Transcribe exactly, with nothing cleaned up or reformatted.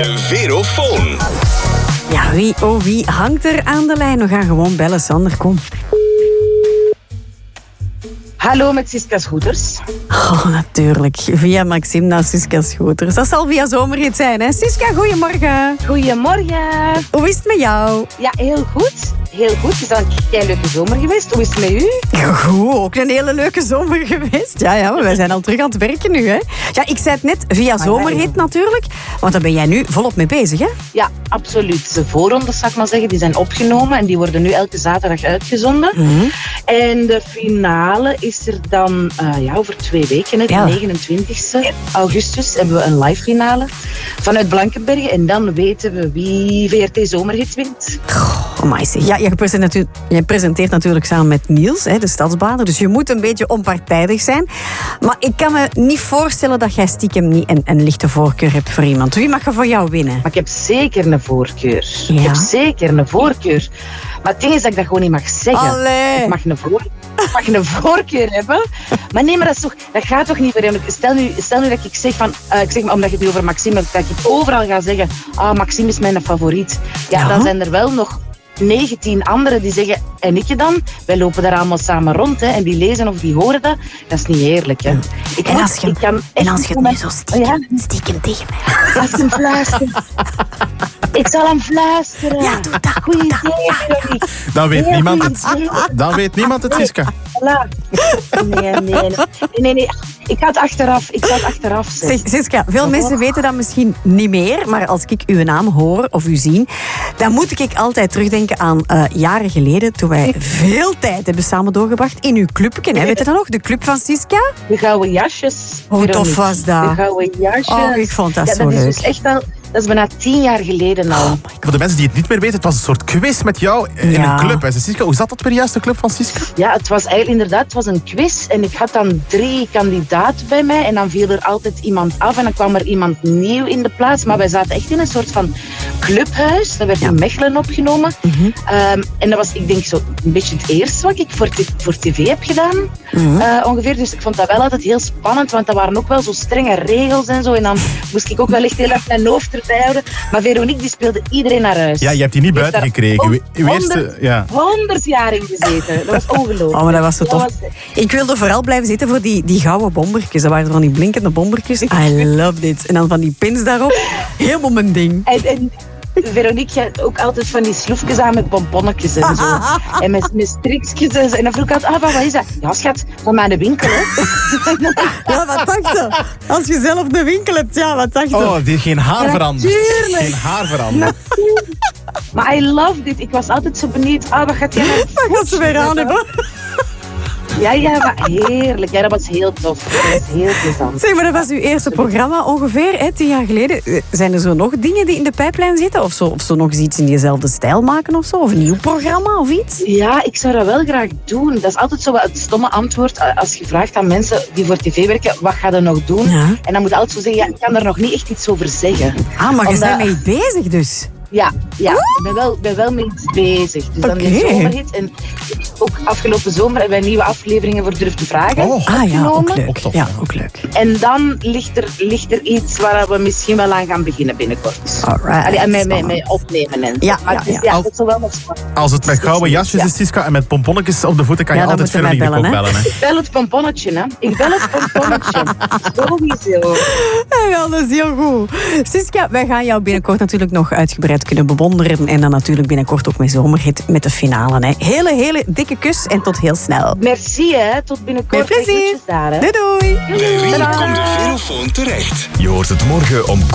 De Verofoon. Ja, wie, oh wie hangt er aan de lijn? We gaan gewoon bellen, Sander, kom. Hallo, met Siska Schoeters. Oh, natuurlijk. Via Maxime naar Siska Schoeters. Dat zal via Zomerhit zijn, hè? Siska, goedemorgen. Goedemorgen. Hoe is het met jou? Ja, heel goed. Heel goed. Het is al een kei leuke zomer geweest. Hoe is het met u? Ja, goed, ook een hele leuke zomer geweest. Ja, ja, maar wij zijn al terug aan het werken nu, hè? Ja, ik zei het net, via Zomerhit natuurlijk. Want daar ben jij nu volop mee bezig, hè? Ja, absoluut. De voorrondes, zou ik maar zeggen, die zijn opgenomen en die worden nu elke zaterdag uitgezonden. Mm-hmm. En de finale is er dan uh, ja, over twee weken, hè, de Ja. negenentwintigste augustus, hebben we een live finale vanuit Blankenberge. En dan weten we wie V R T Zomerhit wint. Amai, zeg. Ja, je presenteert, je presenteert natuurlijk samen met Niels, hè, de stadsbader. Dus je moet een beetje onpartijdig zijn. Maar ik kan me niet voorstellen dat jij stiekem niet een, een lichte voorkeur hebt voor iemand. Wie mag er voor jou winnen? Maar ik heb zeker een voorkeur. Ja. Ik heb zeker een voorkeur. Maar het ding is dat ik dat gewoon niet mag zeggen. Allee. Ik mag een, voor, ik mag een voorkeur hebben. Maar nee, maar dat, is toch, dat gaat toch niet voor. Stel nu, stel nu dat ik zeg, van, uh, ik zeg maar, omdat je het nu over Maxime hebt, dat ik overal ga zeggen, ah, Maxime is mijn favoriet. Ja, Ja. dan zijn er wel nog negentien anderen die zeggen, en ik dan? Wij lopen daar allemaal samen rond, hè, en die lezen of die horen dat. Dat is niet eerlijk, hè. Ik En moet- als je, ik kan en echt als je niet het nu met- zo stiekem, Ja? stiekem tegen mij... Laat hem fluisteren. Ik zal hem fluisteren. Ja, doe dat, Goeie doe dat. idee, Veronique. Dan weet Heel niemand goed het. idee. Dan weet niemand het, Siska. Voilà. Nee, nee, nee. nee, nee. Ik ga het achteraf, ik ga het achteraf Zeg, zeggen. Siska, veel mensen weten dat misschien niet meer, maar als ik uw naam hoor of u zie, dan moet ik altijd terugdenken aan uh, jaren geleden, toen wij veel tijd hebben samen doorgebracht in uw clubje. Hè? Weet je dat nog? De club van Siska? De gouden jasjes. Hoe Veronique. tof was dat? De gouden jasjes. Oh, ik vond dat ja, zo dat leuk. Is dus echt al, dat is bijna tien jaar geleden al. Voor de mensen die het niet meer weten, het was een soort quiz met jou in Ja. een club. Hè. Siska, hoe zat dat weer juist, de club van Siska? Ja, het was eigenlijk inderdaad het was een quiz en ik had dan drie kandidaten bij mij en dan viel er altijd iemand af en dan kwam er iemand nieuw in de plaats. Maar wij zaten echt in een soort van clubhuis. Dat werd in Mechelen opgenomen. Mm-hmm. Um, en dat was, ik denk, zo een beetje het eerste wat ik voor, t- voor tv heb gedaan. Mm-hmm. Uh, ongeveer. Dus ik vond dat wel altijd heel spannend, want dat waren ook wel zo strenge regels en zo. En dan moest ik ook wel echt heel erg mijn hoofd erbij houden. Maar Veronique die speelde iedereen naar huis. Ja, je hebt die niet Die heeft buiten daar gekregen. Uw- Uw honderd- eerste, ja. honderd jaar in gezeten. Dat was ongelooflijk. Oh, maar dat was zo tof. Dat was- Ik wilde vooral blijven zitten voor die, die gouden bombertjes. Dat waren van die blinkende bombertjes. I love it. En dan van die pins daarop. Helemaal mijn ding. En, en Veronique had ook altijd van die sloefjes aan met pomponnetjes en zo. En met, met strikjes en zo. En dan vroeg ik altijd, ah, wat is dat? Ja, schat, van mijn winkel, hè. Ja, wat dacht je? Als je zelf de winkel hebt, ja, wat dacht je? Oh, die geen haar Ja, veranderd. tuurlijk. Geen haar veranderd. Maar I love dit. Ik was altijd zo benieuwd, ah, wat gaat jij nou... Wat gaat ze weer aan hebben? Ja, ja, maar heerlijk. Ja, dat was heel tof. Dat was heel plezant. Zeg maar, dat was uw eerste programma ongeveer, hè, tien jaar geleden. Eh, Zijn er zo nog dingen die in de pijplijn zitten? Of zo, of zo nog eens iets in diezelfde stijl maken of zo? Of een nieuw programma of iets? Ja, ik zou dat wel graag doen. Dat is altijd zo wat het stomme antwoord uh, als je vraagt aan mensen die voor tv werken, wat ga je nog doen? Ja. En dan moet je altijd zo zeggen, ja, ik kan er nog niet echt iets over zeggen. Ah, maar je Omdat- bent mee bezig dus. Ja, ja. ik ben wel, ben wel mee iets bezig. Dus dan Oké. die zomerhit. En ook afgelopen zomer hebben wij nieuwe afleveringen voor Durf te Vragen Oh. Ah ja, ook opgenomen. leuk. Ja, ook leuk. En dan ligt er, ligt er iets waar we misschien wel aan gaan beginnen binnenkort. Alright, Allee, en met, met, spannend. met opnemen en zo. Ja, maar ja, het is, ja. ja, Al- dat zal wel nog spannend. Als het met gouden jasjes Ja. is, Siska, en met pomponnetjes op de voeten, kan Ja, je dan altijd moeten wij Veronique ook bellen, hè. bellen. Hè. Ik bel het pomponnetje, hè. Ik bel het pomponnetje. Sowieso. Ja, wel, dat is heel goed. Siska, wij gaan jou binnenkort natuurlijk nog uitgebreid kunnen bewonderen. En dan natuurlijk binnenkort ook met Zomerhit met de finale. Hè. Hele, hele dikke kus en tot heel snel. Merci, hè. Tot binnenkort. Met plezier. En groetjes daar, hè. Doei doei. Bij wie Tadaa. komt de Verofoon terecht? Je hoort het morgen om